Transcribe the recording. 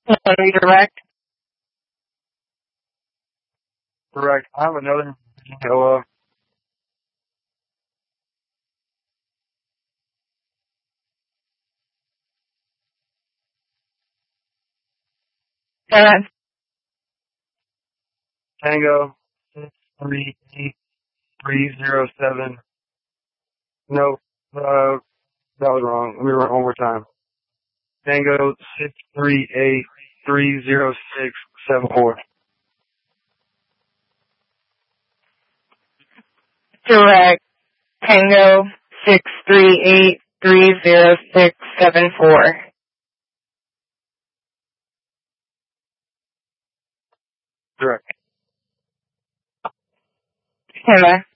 Redirect. Correct. I have another detail. Go ahead. Tango 638307. No, that was wrong. Let me run it one more time. Tango 63830674. Direct. Tango 638-30674. Direct. Stand by.